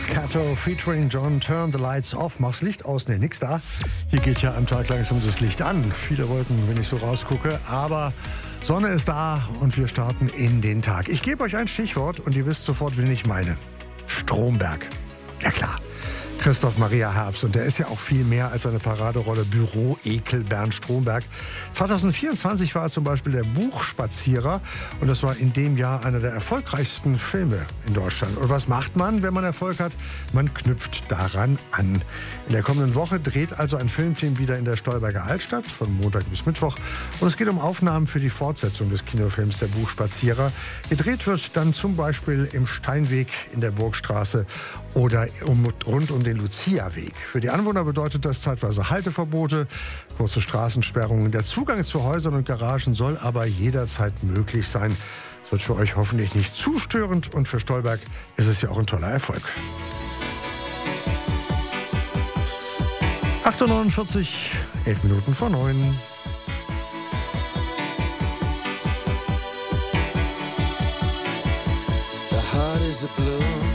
Cato featuring John, Turn the Lights Off. Mach's Licht aus, ne, nix da. Hier geht ja am Tag langsam das Licht an. Viele Wolken, wenn ich so rausgucke, aber Sonne ist da und wir starten in den Tag. Ich gebe euch ein Stichwort und ihr wisst sofort, wen ich meine. Stromberg. Ja klar. Christoph Maria Herbst. Und der ist ja auch viel mehr als seine Paraderolle Büro-Ekel Bernd Stromberg. 2024 war er zum Beispiel der Buchspazierer. Und das war in dem Jahr einer der erfolgreichsten Filme in Deutschland. Und was macht man, wenn man Erfolg hat? Man knüpft daran an. In der kommenden Woche dreht also ein Filmteam wieder in der Stolberger Altstadt von Montag bis Mittwoch. Und es geht um Aufnahmen für die Fortsetzung des Kinofilms Der Buchspazierer. Gedreht wird dann zum Beispiel im Steinweg in der Burgstraße oder rund um den Lucia-Weg. Für die Anwohner bedeutet das zeitweise Halteverbote, kurze Straßensperrungen. Der Zugang zu Häusern und Garagen soll aber jederzeit möglich sein. Wird für euch hoffentlich nicht zu störend und für Stolberg ist es ja auch ein toller Erfolg. 8:49 Uhr, 11 Minuten vor 9. The heart is a blue.